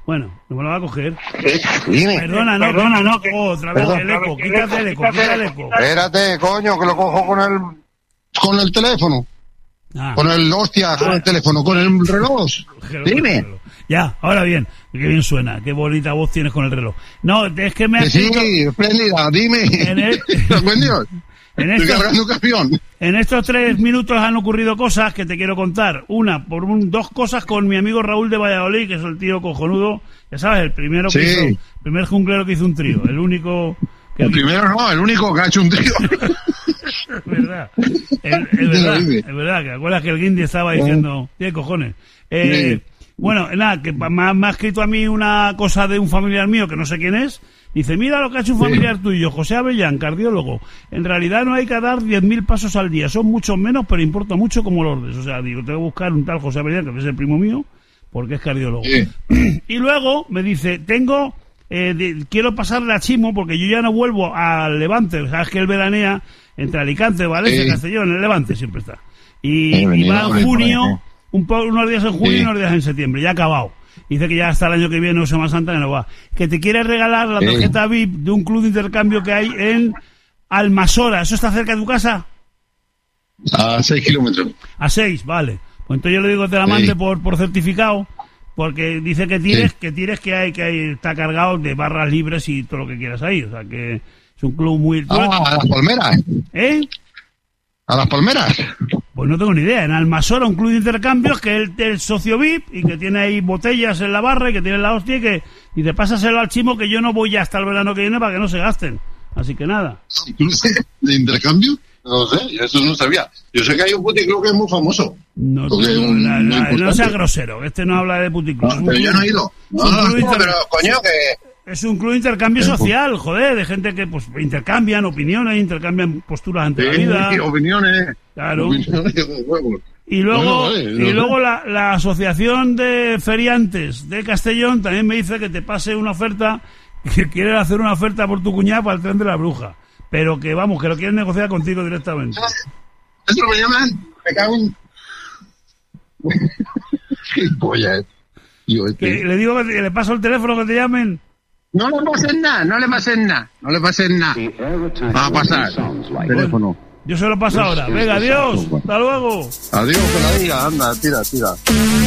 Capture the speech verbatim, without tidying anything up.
Bueno, no me lo va a coger. Dime. Perdona, no, Perdona, no, que- Oh, otra vez Perdón. el eco, quítate el eco, quítate el eco. Espérate, coño, que lo cojo con el... Con el teléfono. Ah. Con el... Hostia, con el teléfono, con el reloj. Dime. Ya, ahora bien, qué bien suena, qué bonita voz tienes con el reloj. No, es que me Que has sí, escrito- espléndida, dime. En el- ¿Te ofendió? En Estoy estos, cargando un camión. en estos tres minutos han ocurrido cosas que te quiero contar. Una, por un, dos cosas con mi amigo Raúl de Valladolid, que es el tío cojonudo. Ya sabes, el primero que Sí. hizo, el primer junglero que hizo un trío, el único que El primero no, el único que ha hecho un trío. es verdad. Es, es verdad, es verdad, que te acuerdas que el Guindy estaba diciendo, ¿qué cojones? Eh, bueno, nada, que me ha, me ha escrito a mí una cosa de un familiar mío que no sé quién es. Dice, mira lo que ha hecho un familiar tuyo, José Avellán, cardiólogo. En realidad no hay que dar diez mil pasos al día, son muchos menos, pero importa mucho como los des. O sea, digo, tengo que buscar un tal José Avellán, que es el primo mío, porque es cardiólogo. Sí. Y luego me dice, tengo, eh, de- quiero pasarle a Chimo, porque yo ya no vuelvo al Levante. Sabes que él veranea entre Alicante, Valencia, Sí. Castellón, en el Levante siempre está. Y, Sí, y venía, va en hombre, junio, por ahí, un po- unos días en junio Sí. y unos días en septiembre, ya ha acabado. Dice que ya hasta el año que viene o Semana Santa que no va. Que te quiere regalar la Sí. tarjeta V I P de un club de intercambio que hay en Almasora. ¿Eso está cerca de tu casa? A seis kilómetros. A seis, vale. Pues entonces yo le digo que te la mande Sí. por, por certificado, porque dice que tires, Sí. que tires que hay, que hay, está cargado de barras libres y todo lo que quieras ahí. O sea que es un club muy... Ah, a las palmeras. ¿Eh? A las palmeras. Pues no tengo ni idea. En Almasora, un club de intercambios que es el, el socio V I P y que tiene ahí botellas en la barra y que tiene la hostia y que dice, pásaselo al Chimo que yo no voy ya hasta el verano que viene para que no se gasten. Así que nada. ¿De intercambio? No sé, yo eso no sabía. Yo sé que hay un puticlub que es muy famoso. No, Porque es un- la- muy la- no importante. sea grosero. Este no habla de puticlub. No, Es un pero yo club- no he ido. No, es un no, club no, inter- pero coño, que... Es un club de intercambio social, joder, de gente que pues intercambian opiniones, intercambian posturas ante la vida. Sí, opiniones. Claro. Opiniones de huevos. Y luego, Bueno, vale, y no sé. luego la, la Asociación de Feriantes de Castellón también me dice que te pase una oferta, que quieren hacer una oferta por tu cuñada para el tren de la bruja. Pero que vamos, que lo quieren negociar contigo directamente. Eso me llaman. Me cago en... Qué polla, eh. Yo, es Que que... le digo que te- le paso el teléfono que te llamen. No le pasen nada, no le pasen nada. No le pasen nada. Va a pasar. Teléfono. Yo se lo paso ahora. Venga, adiós. Hasta luego. Adiós, que la diga. Anda, tira, tira.